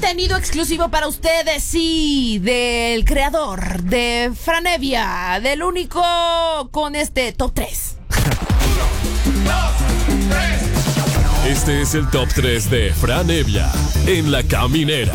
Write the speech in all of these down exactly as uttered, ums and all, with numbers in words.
contenido exclusivo para ustedes, sí, del creador de Franevia, del único con este top tres. Este es el top tres de Franevia en La Caminera.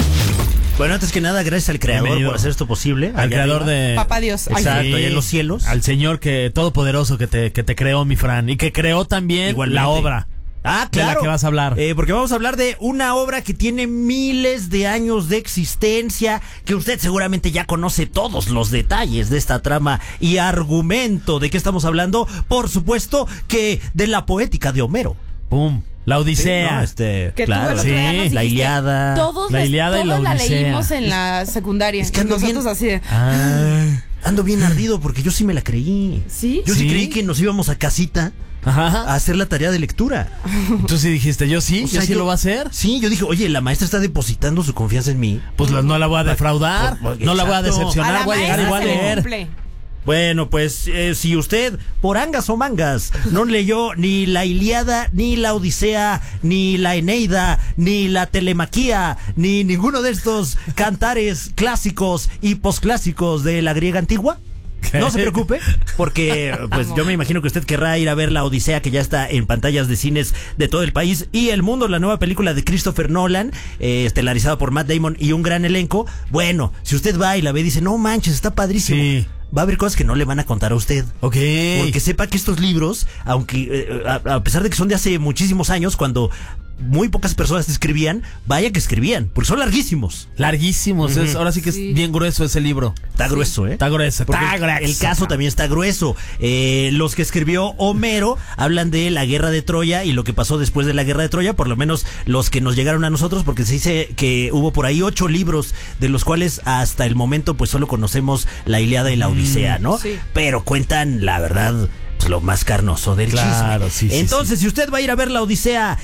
Bueno, antes que nada, gracias al creador Bienvenido. por hacer esto posible. Al creador arriba. de... Papá Dios. Ay, Exacto, Sí. allá en los cielos. Al señor que todopoderoso que te, que te creó, mi Fran, y que creó también Igualmente. la obra. Ah, De claro. la que vas a hablar. Eh, porque vamos a hablar de una obra que tiene miles de años de existencia, que usted seguramente ya conoce todos los detalles de esta trama y argumento. ¿De qué estamos hablando? Por supuesto que de la poética de Homero. Pum. La Odisea. Sí, no, este, Que claro, tú el otro día nos sí, dijiste, la Ilíada. Todos, La les- Ilíada y todos la la Odisea. leímos en la secundaria. Es que y ando nosotros bien- así de... Ah. Ando bien ardido porque yo sí me la creí. ¿Sí? Yo sí, ¿Sí? creí que nos íbamos a casita Ajá. a hacer la tarea de lectura. Tú sí dijiste, yo sí, O sea, yo sí yo- lo voy a hacer. Sí, yo dije, oye, la maestra está depositando su confianza en mí. Pues la- no la voy a defraudar, Por- por- no la voy a exacto. A decepcionar, la voy a llegar maestra igual a se le leer. cumple. Bueno, pues eh, si usted, por angas o mangas, no leyó ni la Ilíada, ni la Odisea, ni la Eneida, ni la Telemaquía, ni ninguno de estos cantares clásicos y posclásicos de la griega antigua, no se preocupe, porque pues yo me imagino que usted querrá ir a ver la Odisea, que ya está en pantallas de cines de todo el país y el mundo, la nueva película de Christopher Nolan, eh, estelarizada por Matt Damon y un gran elenco. Bueno, si usted va y la ve y dice, no manches, está padrísimo, Sí. va a haber cosas que no le van a contar a usted. Ok. Porque sepa que estos libros, aunque eh, a, a pesar de que son de hace muchísimos años, cuando muy pocas personas escribían, vaya que escribían, porque son larguísimos. Larguísimos, es, ahora sí que Sí. es bien grueso ese libro. Está grueso, ¿eh? Está grueso, Porque está grueso. el caso también está grueso. Eh, los que escribió Homero hablan de la guerra de Troya y lo que pasó después de la guerra de Troya, por lo menos los que nos llegaron a nosotros, porque se dice que hubo por ahí ocho libros, de los cuales hasta el momento pues solo conocemos la Ilíada y la Odisea, ¿no? sí. Pero cuentan la verdad, pues, lo más carnoso del Claro, chisme. sí, sí, Entonces, si usted va a ir a ver la Odisea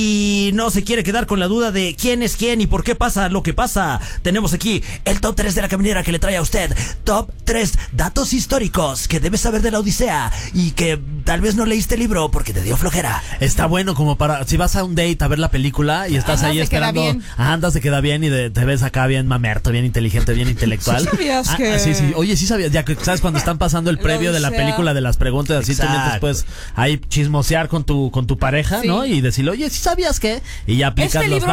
y no se quiere quedar con la duda de quién es quién y por qué pasa lo que pasa, tenemos aquí el top tres de La Caminera que le trae a usted top tres datos históricos que debes saber de la Odisea y que tal vez no leíste el libro porque te dio flojera. Está bueno como para, si vas a un date a ver la película y estás Ajá, ahí te queda esperando, bien. ajá, andas, te queda bien y de- te ves acá bien mamerto, bien inteligente, bien intelectual. ¿Sí sabías Ah, que- ah, sí, sí. Oye, sí sabías, ya que sabes cuando están pasando el La previo de la Odisea. película de las preguntas, así tú mientras Exacto. pues ahí chismosear con tu, con tu pareja, Sí. ¿no? Y decirle, oye, ¿sí sabías qué? Y ya aplicas Este los libro